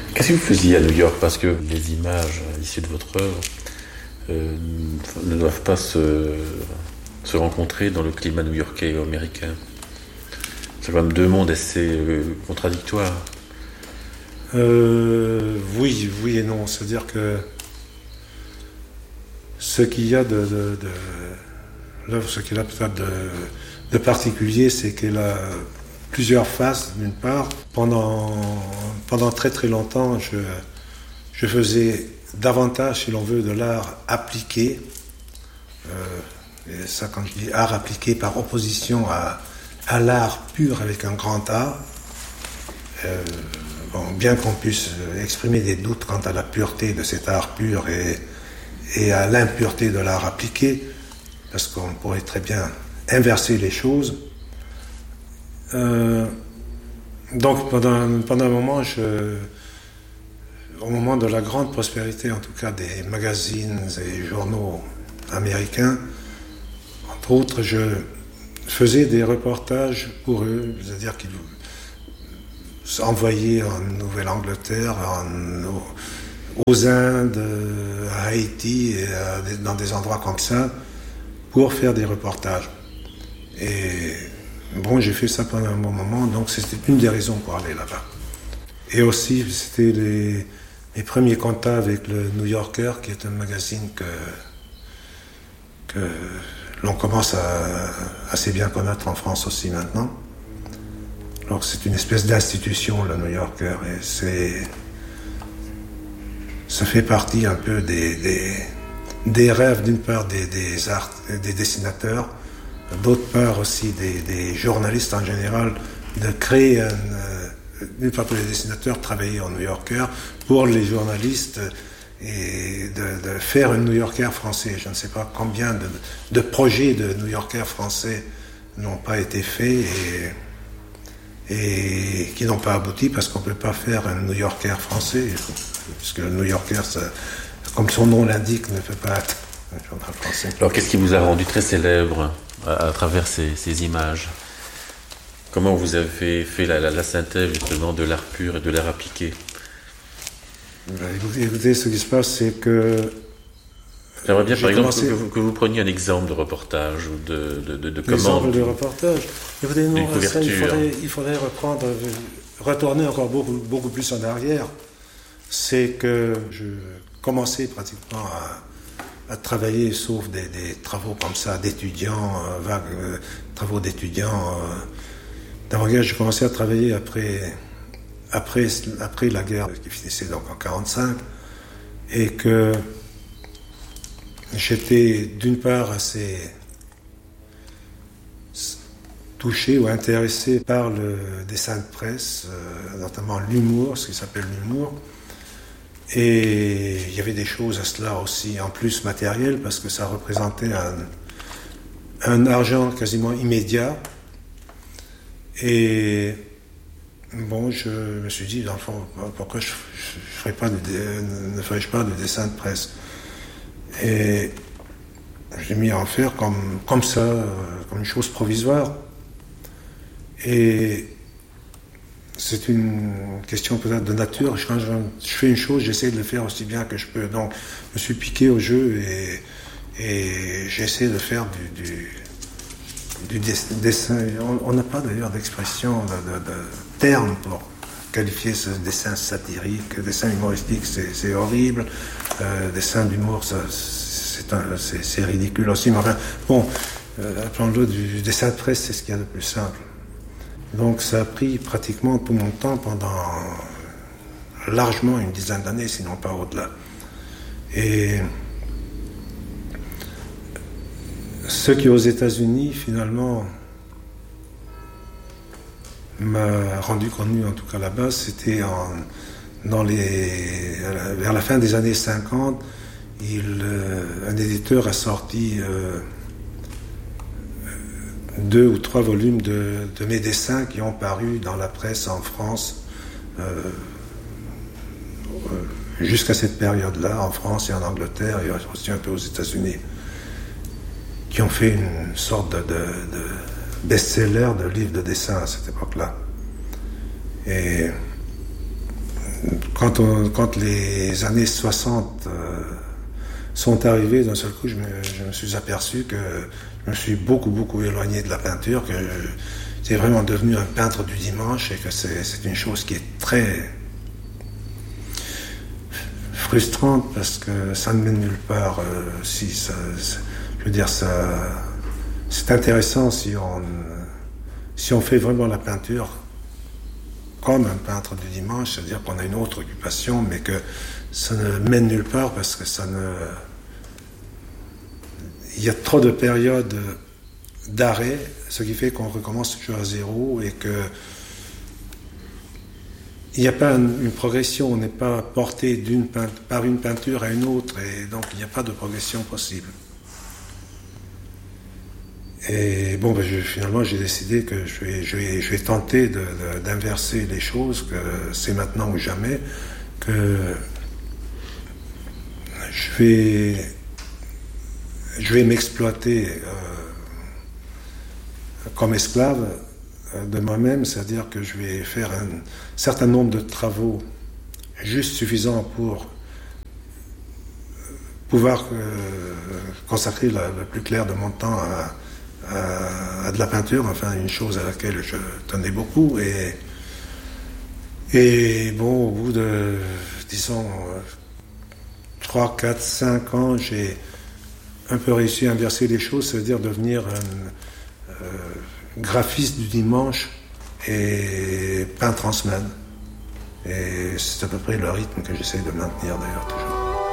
Qu'est-ce que vous faisiez à New York? Parce que les images issues de votre œuvre ne doivent pas se rencontrer dans le climat new-yorkais ou américain. C'est quand même deux mondes assez contradictoires. Oui et non. C'est-à-dire que ce qu'il y a de l'œuvre, ce qu'il a peut-être de particulier, c'est qu'elle a plusieurs phases. D'une part, pendant très très longtemps, je faisais davantage, si l'on veut, de l'art appliqué. Et ça, quand je dis art appliqué par opposition à l'art pur avec un grand A, bien qu'on puisse exprimer des doutes quant à la pureté de cet art pur et à l'impureté de l'art appliqué, parce qu'on pourrait très bien inverser les choses. Donc pendant un moment, au moment de la grande prospérité, en tout cas des magazines et journaux américains, entre autres, je faisais des reportages pour eux, c'est-à-dire qu'ils envoyaient en Nouvelle-Angleterre, aux Indes, à Haïti, et dans des endroits comme ça, pour faire des reportages. Et bon, j'ai fait ça pendant un bon moment, donc c'était une des raisons pour aller là-bas. Et aussi, c'était mes premiers contacts avec le New Yorker, qui est un magazine que l'on commence à assez bien connaître en France aussi maintenant. Donc c'est une espèce d'institution, le New Yorker, et ça fait partie un peu des rêves, d'une part des dessinateurs, d'autre part aussi des journalistes en général, de créer d'une part pour les dessinateurs, travailler en New Yorker, pour les journalistes, et de faire un New Yorker français. Je ne sais pas combien de projets de New Yorker français n'ont pas été faits et qui n'ont pas abouti parce qu'on ne peut pas faire un New Yorker français, puisque le New Yorker, comme son nom l'indique, ne peut pas être un journal français. Alors qu'est-ce qui vous a rendu très célèbre à travers ces images? Comment vous avez fait la synthèse justement de l'art pur et de l'art appliqué? Écoutez, ce qui se passe, c'est que... J'aimerais bien, par exemple, que vous preniez un exemple de reportage ou de commande. Exemple de reportage. Écoutez, non, ça, il faudrait retourner encore beaucoup plus en arrière. C'est que je commençais pratiquement à travailler, sauf des travaux comme ça, d'étudiants, travaux d'étudiants. D'avant-guerre, j'ai commencé à travailler après la guerre qui finissait donc en 1945, et que j'étais d'une part assez touché ou intéressé par le dessin de presse, notamment l'humour, ce qui s'appelle l'humour, et il y avait des choses à cela aussi en plus matérielles, parce que ça représentait un argent quasiment immédiat. Et bon, je me suis dit, dans le fond, pourquoi ne ferais-je pas de dessin de presse? Et j'ai mis à en faire comme ça, comme une chose provisoire. Et c'est une question peut-être de nature. Quand je fais une chose, j'essaie de le faire aussi bien que je peux. Donc, je me suis piqué au jeu et j'essaie de faire du dessin. On n'a pas d'ailleurs d'expression, de terme pour qualifier ce dessin satirique. Dessin humoristique, c'est horrible. Dessin d'humour, c'est ridicule aussi. Mais enfin, bon, appelons-le du dessin de presse, c'est ce qu'il y a de plus simple. Donc ça a pris pratiquement tout mon temps pendant largement une dizaine d'années, sinon pas au-delà. Et ce qui aux États-Unis finalement m'a rendu connu, en tout cas là-bas, c'était vers la fin des années 50, un éditeur a sorti 2 ou 3 volumes de mes dessins qui ont paru dans la presse en France jusqu'à cette période-là, en France et en Angleterre et aussi un peu aux États-Unis, qui ont fait une sorte de best-seller de livres de dessin à cette époque-là. Et quand les années 60 sont arrivées, d'un seul coup, je me suis aperçu que je me suis beaucoup éloigné de la peinture, que j'ai vraiment devenu un peintre du dimanche et que c'est une chose qui est très frustrante parce que ça ne mène nulle part. Je veux dire, c'est intéressant si on fait vraiment la peinture comme un peintre du dimanche, c'est-à-dire qu'on a une autre occupation, mais que ça ne mène nulle part parce que il y a trop de périodes d'arrêt, ce qui fait qu'on recommence toujours à zéro et que il n'y a pas une progression, on n'est pas porté par une peinture à une autre et donc il n'y a pas de progression possible. Et bon, finalement, j'ai décidé que je vais tenter d'inverser les choses, que c'est maintenant ou jamais, que je vais m'exploiter comme esclave de moi-même, c'est-à-dire que je vais faire un certain nombre de travaux juste suffisants pour pouvoir consacrer le plus clair de mon temps à de la peinture, enfin une chose à laquelle je tenais beaucoup. Et bon, au bout de, disons, 3, 4, 5 ans, j'ai un peu réussi à inverser les choses, c'est-à-dire devenir un graphiste du dimanche et peintre en semaine. Et c'est à peu près le rythme que j'essaie de maintenir d'ailleurs toujours.